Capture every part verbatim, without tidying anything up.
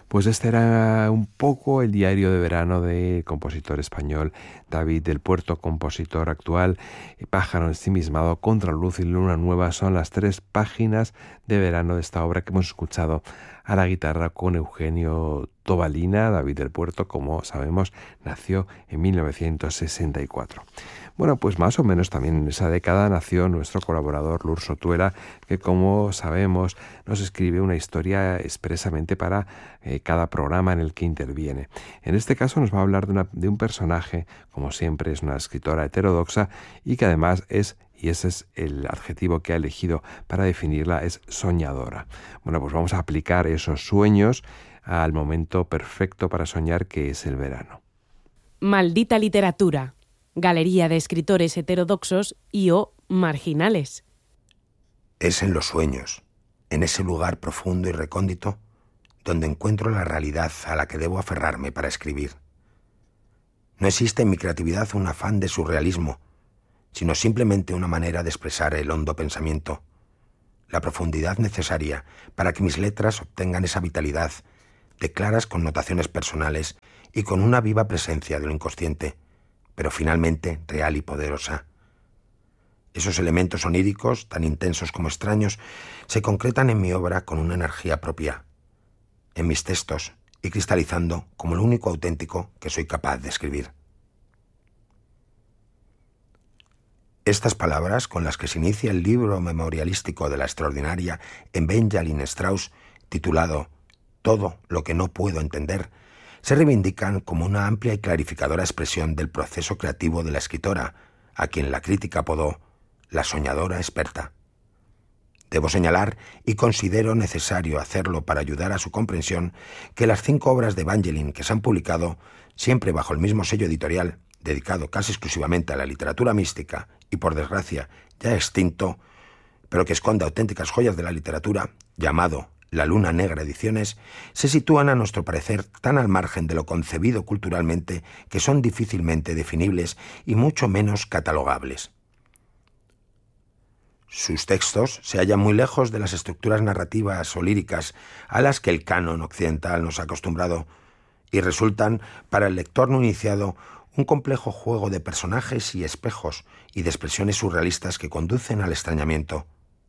Pues este era un poco el diario de verano del compositor español David del Puerto, compositor actual. Pájaro ensimismado, Contraluz y Luna Nueva son las tres páginas de verano de esta obra que hemos escuchado a la guitarra con Eugenio Tobalina. David del Puerto, como sabemos, nació en mil novecientos sesenta y cuatro. Bueno, pues más o menos también en esa década nació nuestro colaborador Lur Sotuela, que como sabemos nos escribe una historia expresamente para eh, cada programa en el que interviene. En este caso nos va a hablar de, una, de un personaje, como siempre es una escritora heterodoxa y que además es, y ese es el adjetivo que ha elegido para definirla, es soñadora. Bueno, pues vamos a aplicar esos sueños al momento perfecto para soñar, que es el verano. Maldita literatura. Galería de escritores heterodoxos y o marginales. Es en los sueños, en ese lugar profundo y recóndito, donde encuentro la realidad a la que debo aferrarme para escribir. No existe en mi creatividad un afán de surrealismo, sino simplemente una manera de expresar el hondo pensamiento, la profundidad necesaria para que mis letras obtengan esa vitalidad de claras connotaciones personales y con una viva presencia de lo inconsciente, pero finalmente real y poderosa. Esos elementos oníricos, tan intensos como extraños, se concretan en mi obra con una energía propia, en mis textos, y cristalizando como lo único auténtico que soy capaz de escribir. Estas palabras, con las que se inicia el libro memorialístico de la extraordinaria Evangeline Strauss, titulado Todo lo que no puedo entender, se reivindican como una amplia y clarificadora expresión del proceso creativo de la escritora, a quien la crítica apodó la soñadora experta. Debo señalar, y considero necesario hacerlo para ayudar a su comprensión, que las cinco obras de Evangeline que se han publicado, siempre bajo el mismo sello editorial, dedicado casi exclusivamente a la literatura mística y, por desgracia, ya extinto, pero que esconde auténticas joyas de la literatura, llamado La Luna Negra Ediciones, se sitúan a nuestro parecer tan al margen de lo concebido culturalmente que son difícilmente definibles y mucho menos catalogables. Sus textos se hallan muy lejos de las estructuras narrativas o líricas a las que el canon occidental nos ha acostumbrado y resultan, para el lector no iniciado, un complejo juego de personajes y espejos y de expresiones surrealistas que conducen al extrañamiento.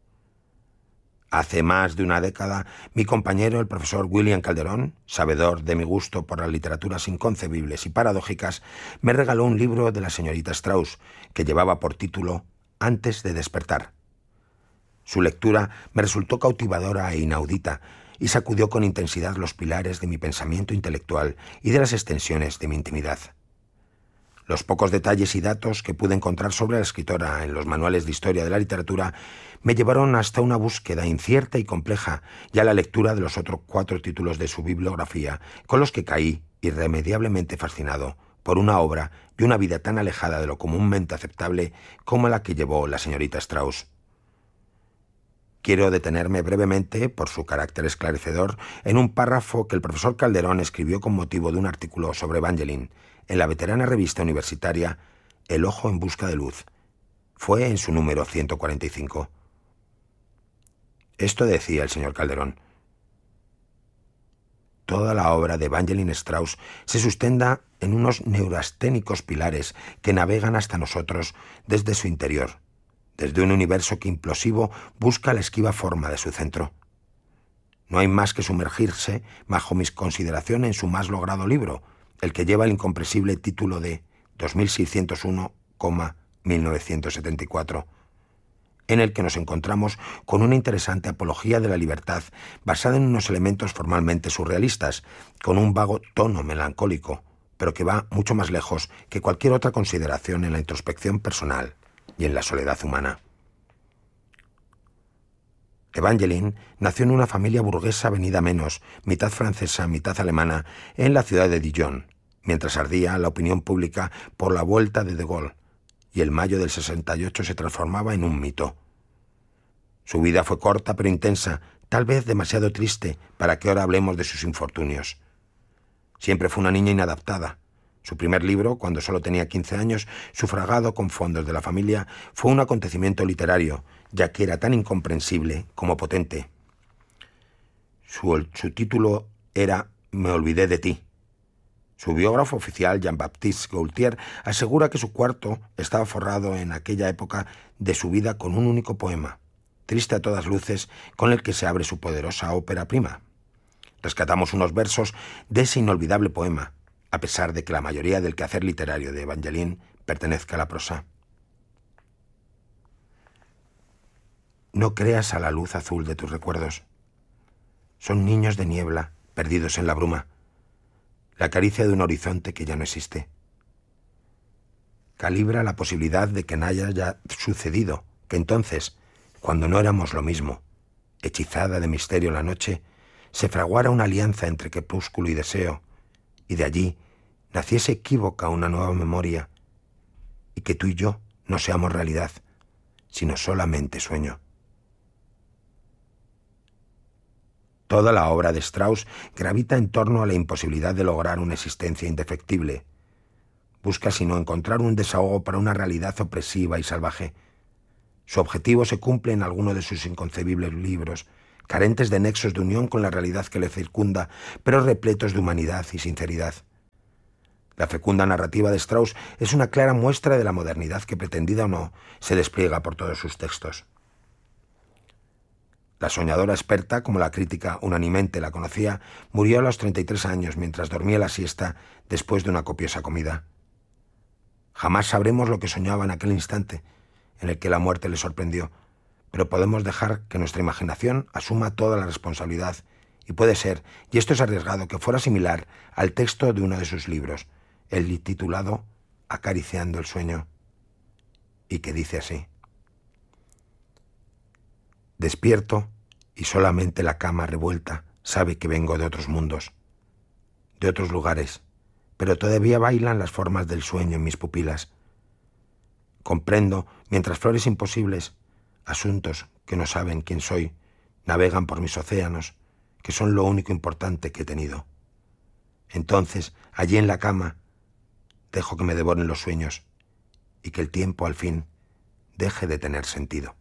Hace más de una década, mi compañero, el profesor William Calderón, sabedor de mi gusto por las literaturas inconcebibles y paradójicas, me regaló un libro de la señorita Strauss que llevaba por título Antes de despertar. Su lectura me resultó cautivadora e inaudita y sacudió con intensidad los pilares de mi pensamiento intelectual y de las extensiones de mi intimidad. Los pocos detalles y datos que pude encontrar sobre la escritora en los manuales de historia de la literatura me llevaron hasta una búsqueda incierta y compleja y a la lectura de los otros cuatro títulos de su bibliografía, con los que caí irremediablemente fascinado por una obra y una vida tan alejada de lo comúnmente aceptable como la que llevó la señorita Strauss. Quiero detenerme brevemente, por su carácter esclarecedor, en un párrafo que el profesor Calderón escribió con motivo de un artículo sobre Evangeline en la veterana revista universitaria El Ojo en Busca de Luz. Fue en su número ciento cuarenta y cinco. Esto decía el señor Calderón: toda la obra de Evangeline Strauss se sustenta en unos neurasténicos pilares que navegan hasta nosotros desde su interior, desde un universo que implosivo busca la esquiva forma de su centro. No hay más que sumergirse bajo mis consideraciones en su más logrado libro, el que lleva el incomprensible título de dos mil seiscientos uno, mil novecientos setenta y cuatro, en el que nos encontramos con una interesante apología de la libertad basada en unos elementos formalmente surrealistas, con un vago tono melancólico, pero que va mucho más lejos que cualquier otra consideración en la introspección personal y en la soledad humana. Evangeline nació en una familia burguesa venida menos, mitad francesa, mitad alemana, en la ciudad de Dijon, mientras ardía la opinión pública por la vuelta de De Gaulle, y el mayo del sesenta y ocho se transformaba en un mito. Su vida fue corta pero intensa, tal vez demasiado triste para que ahora hablemos de sus infortunios. Siempre fue una niña inadaptada. Su primer libro, cuando solo tenía quince años, sufragado con fondos de la familia, fue un acontecimiento literario, ya que era tan incomprensible como potente. Su, su título era Me olvidé de ti. Su biógrafo oficial, Jean-Baptiste Gaultier, asegura que su cuarto estaba forrado en aquella época de su vida con un único poema, triste a todas luces, con el que se abre su poderosa ópera prima. Rescatamos unos versos de ese inolvidable poema, a pesar de que la mayoría del quehacer literario de Evangeline pertenezca a la prosa. No creas a la luz azul de tus recuerdos. Son niños de niebla, perdidos en la bruma, la caricia de un horizonte que ya no existe. Calibra la posibilidad de que nada haya sucedido, que entonces, cuando no éramos lo mismo, hechizada de misterio la noche, se fraguara una alianza entre crepúsculo y deseo, y de allí naciese equívoca una nueva memoria, y que tú y yo no seamos realidad, sino solamente sueño. Toda la obra de Strauss gravita en torno a la imposibilidad de lograr una existencia indefectible. Busca sino encontrar un desahogo para una realidad opresiva y salvaje. Su objetivo se cumple en alguno de sus inconcebibles libros, carentes de nexos de unión con la realidad que le circunda, pero repletos de humanidad y sinceridad. La fecunda narrativa de Strauss es una clara muestra de la modernidad que, pretendida o no, se despliega por todos sus textos. La soñadora experta, como la crítica unánimemente la conocía, murió a los treinta y tres años mientras dormía la siesta después de una copiosa comida. Jamás sabremos lo que soñaba en aquel instante en el que la muerte le sorprendió, pero podemos dejar que nuestra imaginación asuma toda la responsabilidad, y puede ser, y esto es arriesgado, que fuera similar al texto de uno de sus libros, el titulado Acariciando el sueño, y que dice así: despierto y solamente la cama revuelta sabe que vengo de otros mundos, de otros lugares, pero todavía bailan las formas del sueño en mis pupilas. Comprendo, mientras flores imposibles, asuntos que no saben quién soy, navegan por mis océanos, que son lo único importante que he tenido. Entonces, allí en la cama, dejo que me devoren los sueños y que el tiempo, al fin, deje de tener sentido.